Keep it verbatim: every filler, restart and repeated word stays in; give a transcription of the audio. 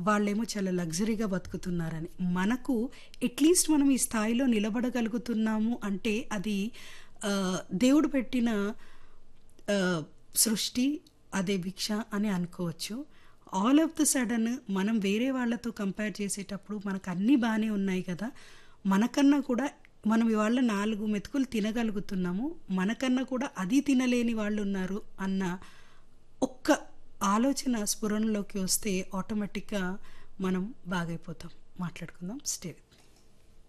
వాళ్ళేమో చాలా లగ్జరీగా బతుకుతున్నారని. మనకు అట్‌లీస్ట్ మనం ఈ స్థాయిలో నిలబడగలుగుతున్నాము అంటే అది ఆహ్, దేవుడు పెట్టిన ఆహ్, సృష్టి, అదే భిక్ష అని అనుకోవచ్చు. ఆల్ ఆఫ్ ద సడన్ మనం వేరే వాళ్ళతో కంపేర్ చేసేటప్పుడు మనకన్నీ బానే ఉన్నాయి కదా! మనకన్నా కూడా మనం ఇవాళ నాలుగు మెతుకులు తినగలుగుతున్నాము. మనకన్నా కూడా అది తినలేని వాళ్ళున్నారు అన్న ఒక్క ఆలోచన స్ఫురణలోకి వస్తే ఆటోమేటిక్‌గా మనం బాగైపోతాం. మాట్లాడుకుందాం. Stay with